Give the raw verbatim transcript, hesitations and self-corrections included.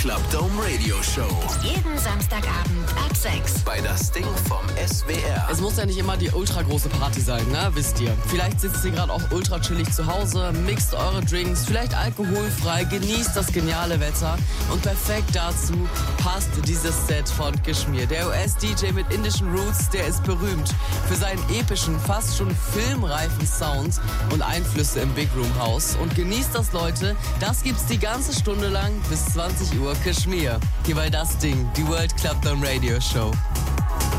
Club Dome Radio Show. Jeden Samstagabend ab sechs. Bei das Ding vom S W R. Es muss ja nicht immer die ultra große Party sein, ne? Wisst ihr. Vielleicht sitzt ihr gerade auch ultra chillig zu Hause, mixt eure Drinks, vielleicht alkoholfrei, genießt das geniale Wetter. Und perfekt dazu passt dieses Set von Kashmir. Der U S-D J mit indischen Roots, der ist berühmt für seinen epischen, fast schon filmreifen Sound und Einflüsse im Big Room House. Und genießt das, Leute. Das gibt's die ganze Stunde lang bis zwanzig Uhr. Kashmir. Hier bei das Ding, die World Club Dome Radio Show.